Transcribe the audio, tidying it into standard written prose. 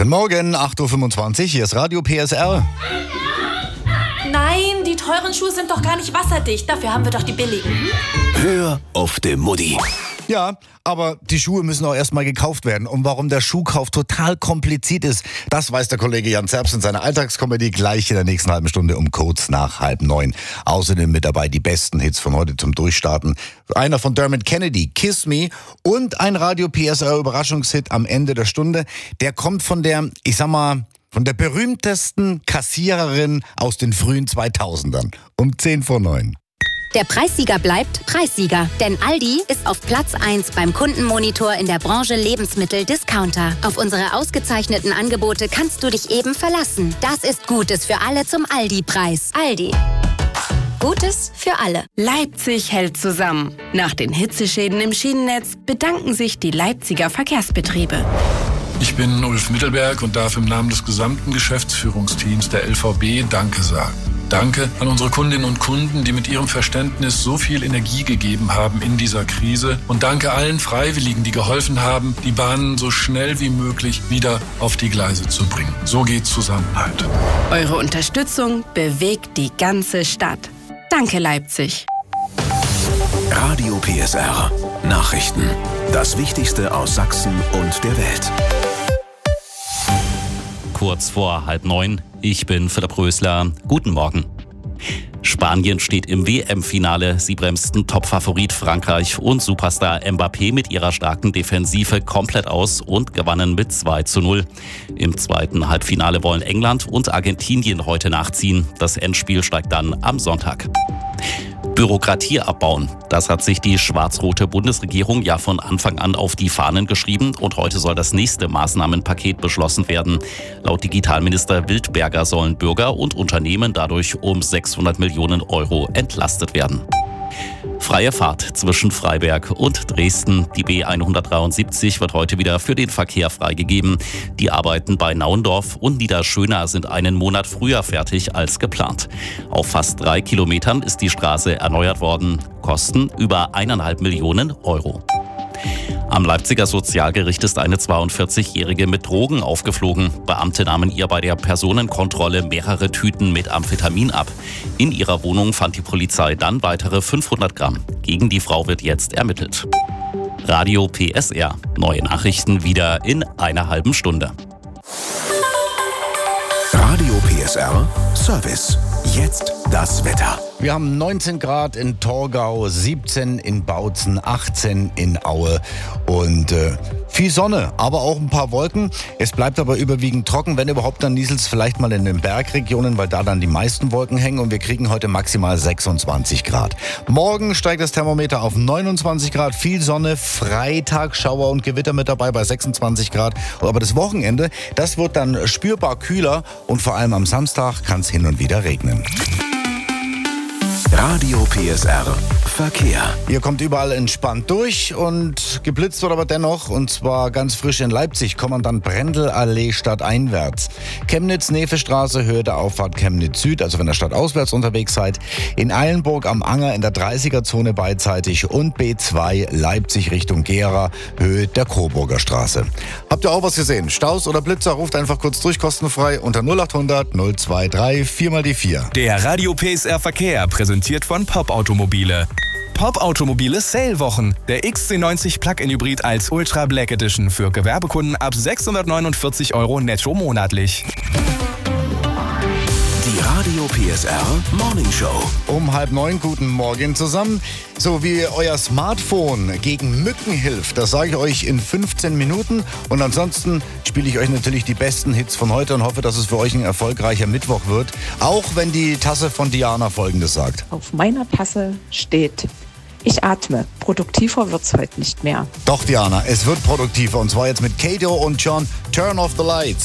Guten Morgen, 8.25 Uhr, hier ist Radio PSR. Nein, die teuren Schuhe sind doch gar nicht wasserdicht. Dafür haben wir doch die billigen. Hör auf de Mutti. Ja, aber die Schuhe müssen auch erstmal gekauft werden. Und warum der Schuhkauf total kompliziert ist, das weiß der Kollege Jan Zerbst in seiner Alltagskomödie gleich in der nächsten halben Stunde um kurz nach 8:30. Außerdem mit dabei die besten Hits von heute zum Durchstarten. Einer von Dermot Kennedy, Kiss Me, und ein Radio PSR Überraschungshit am Ende der Stunde. Der kommt von der, von der berühmtesten Kassiererin aus den frühen 2000ern. Um 8:50. Der Preissieger bleibt Preissieger, denn Aldi ist auf Platz 1 beim Kundenmonitor in der Branche Lebensmittel-Discounter. Auf unsere ausgezeichneten Angebote kannst du dich eben verlassen. Das ist Gutes für alle zum Aldi-Preis. Aldi. Gutes für alle. Leipzig hält zusammen. Nach den Hitzeschäden im Schienennetz bedanken sich die Leipziger Verkehrsbetriebe. Ich bin Ulf Mittelberg und darf im Namen des gesamten Geschäftsführungsteams der LVB Danke sagen. Danke an unsere Kundinnen und Kunden, die mit ihrem Verständnis so viel Energie gegeben haben in dieser Krise. Und danke allen Freiwilligen, die geholfen haben, die Bahnen so schnell wie möglich wieder auf die Gleise zu bringen. So geht Zusammenhalt. Eure Unterstützung bewegt die ganze Stadt. Danke, Leipzig. Radio PSR. Nachrichten. Das Wichtigste aus Sachsen und der Welt. Kurz vor 8:30. Ich bin Philipp Rösler. Guten Morgen. Spanien steht im WM-Finale. Sie bremsten Topfavorit Frankreich und Superstar Mbappé mit ihrer starken Defensive komplett aus und gewannen mit 2:0. Im zweiten Halbfinale wollen England und Argentinien heute nachziehen. Das Endspiel steigt dann am Sonntag. Bürokratie abbauen. Das hat sich die schwarz-rote Bundesregierung ja von Anfang an auf die Fahnen geschrieben und heute soll das nächste Maßnahmenpaket beschlossen werden. Laut Digitalminister Wildberger sollen Bürger und Unternehmen dadurch um 600 Millionen Euro entlastet werden. Freie Fahrt zwischen Freiberg und Dresden. Die B173 wird heute wieder für den Verkehr freigegeben. Die Arbeiten bei Nauendorf und Niederschöna sind einen Monat früher fertig als geplant. Auf fast 3 Kilometern ist die Straße erneuert worden. Kosten über 1,5 Millionen Euro. Am Leipziger Sozialgericht ist eine 42-Jährige mit Drogen aufgeflogen. Beamte nahmen ihr bei der Personenkontrolle mehrere Tüten mit Amphetamin ab. In ihrer Wohnung fand die Polizei dann weitere 500 Gramm. Gegen die Frau wird jetzt ermittelt. Radio PSR. Neue Nachrichten wieder in einer halben Stunde. Radio PSR Service. Jetzt das Wetter. Wir haben 19 Grad in Torgau, 17 in Bautzen, 18 in Aue und viel Sonne, aber auch ein paar Wolken. Es bleibt aber überwiegend trocken, wenn überhaupt, dann nieselt es vielleicht mal in den Bergregionen, weil da dann die meisten Wolken hängen und wir kriegen heute maximal 26 Grad. Morgen steigt das Thermometer auf 29 Grad, viel Sonne, Freitag Schauer und Gewitter mit dabei bei 26 Grad. Aber das Wochenende, das wird dann spürbar kühler und vor allem am Samstag kann es hin und wieder regnen. Radio PSR Verkehr. Ihr kommt überall entspannt durch und geblitzt wird aber dennoch, und zwar ganz frisch in Leipzig, Kommandant Brendel-Allee stadteinwärts. Chemnitz-Nefe-Straße, Höhe der Auffahrt Chemnitz Süd, also wenn ihr stadtauswärts unterwegs seid. In Eilenburg am Anger in der 30er-Zone beidseitig und B2 Leipzig Richtung Gera, Höhe der Coburger Straße. Habt ihr auch was gesehen? Staus oder Blitzer? Ruft einfach kurz durch, kostenfrei unter 0800 023 4x4. Der Radio PSR Verkehr präsentiert von Pop Automobile. Pop Automobile Sale-Wochen. Der XC90 Plug-in Hybrid als Ultra Black Edition für Gewerbekunden ab 649 € netto monatlich. Die Radio PSR Morning Show. Um 8:30, guten Morgen zusammen. So wie euer Smartphone gegen Mücken hilft, das sage ich euch in 15 Minuten. Und ansonsten spiele ich euch natürlich die besten Hits von heute und hoffe, dass es für euch ein erfolgreicher Mittwoch wird. Auch wenn die Tasse von Diana Folgendes sagt. Auf meiner Tasse steht: Ich atme. Produktiver wird's heute nicht mehr. Doch, Diana, es wird produktiver. Und zwar jetzt mit Kato und John, Turn Off the Lights.